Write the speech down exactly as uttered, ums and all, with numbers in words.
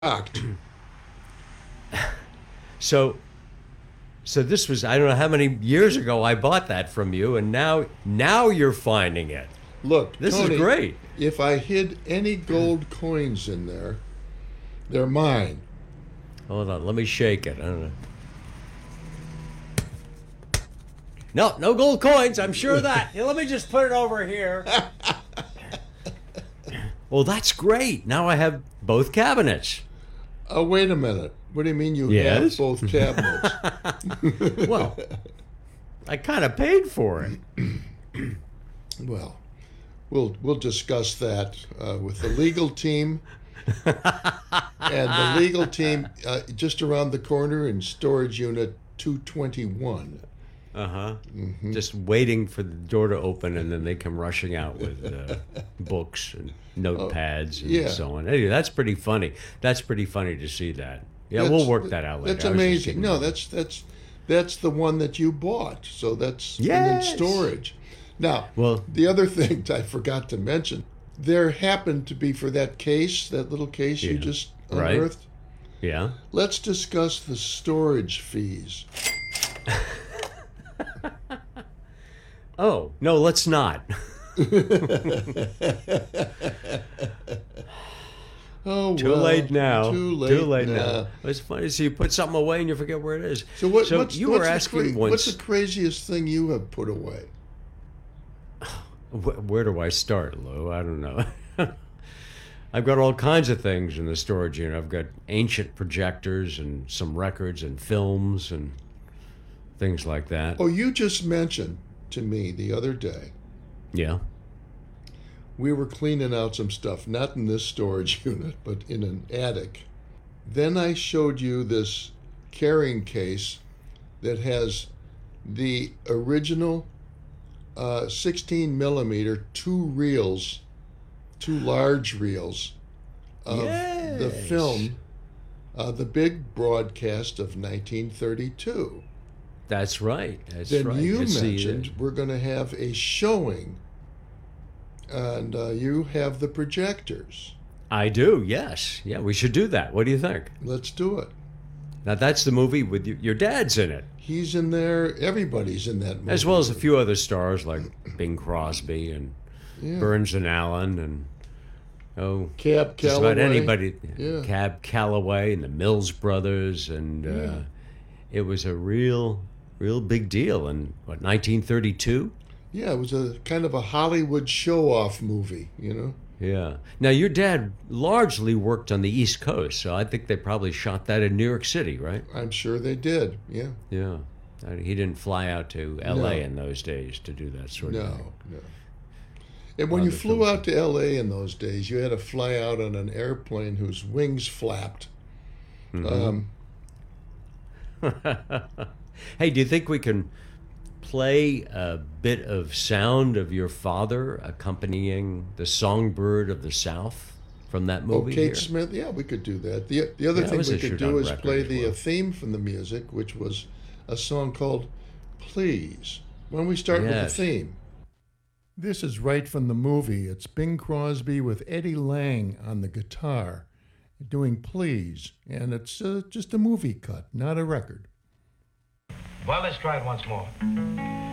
shocked. So, so this was, I don't know how many years ago I bought that from you, and now now you're finding it. Look, This Tony, is great. if I hid any gold coins in there, they're mine. Hold on, let me shake it. I don't know. No, no gold coins. I'm sure of that. Here, let me just put it over here. Well, that's great. Now I have both cabinets. Oh, wait a minute. What do you mean you Yes? have both cabinets? Well, I kind of paid for it. Well, we'll we'll discuss that uh, with the legal team. And the legal team uh, just around the corner in storage unit two twenty-one. Uh huh. Just waiting for the door to open, and then they come rushing out with uh, books and notepads and yeah. so on. Anyway, that's pretty funny. That's pretty funny to see that. Yeah, That's- we'll work that out later. That's I was just amazing. kidding. No, that's that's that's the one that you bought. So that's been Yes. in storage. Now, Well- the other thing I forgot to mention, there happened to be for that case, that little case you Yeah. just Right. unearthed. Yeah. Let's discuss the storage fees. Oh no, let's not. Oh, Too well, late now. Too late, Too late now. now. It's funny. So you put something away and you forget where it is. So what? what's, you what's were the asking cra- once. What's the craziest thing you have put away? Wh- Where do I start, Lou? I don't know. I've got all kinds of things in the storage unit. I've got ancient projectors and some records and films and things like that. Oh, you just mentioned to me the other day. Yeah. We were cleaning out some stuff, not in this storage unit, but in an attic. Then I showed you this carrying case that has the original uh, sixteen millimeter two reels, two large reels of the Yes. film, uh, the big broadcast of nineteen thirty-two. That's right. That's Then right. you I see mentioned that. we're going to have a showing, and uh, you have the projectors. I do. Yes. Yeah. We should do that. What do you think? Let's do it. Now that's the movie with you, your dad's in it, He's in there. Everybody's in that movie. as well as a few other stars like Bing Crosby and Yeah. Burns and Allen and oh, Cab just Calloway. about anybody. Yeah. Cab Calloway and the Mills Brothers, and Yeah. uh, it was a real, real big deal. In what, nineteen thirty-two? Yeah, it was a kind of a Hollywood show-off movie, you know. Yeah. Now your dad largely worked on the East Coast, so I think they probably shot that in New York City, right? I'm sure they did. Yeah. Yeah. Uh, He didn't fly out to L A No. in those days to do that sort of thing. No, no. And when On you the flew film. out to L A in those days, you had to fly out on an airplane whose wings flapped. Um, Hey, do you think we can play a bit of sound of your father accompanying the Songbird of the South from that oh, movie Kate here? Smith. Yeah, we could do that. The the other Yeah, thing was we issued could do on is record play as the well. uh, theme from the music, which was a song called "Please." Why don't we start with Yes. the theme? This is right from the movie. It's Bing Crosby with Eddie Lang on the guitar doing Please. And it's uh, just a movie cut, not a record. Well, let's try it once more.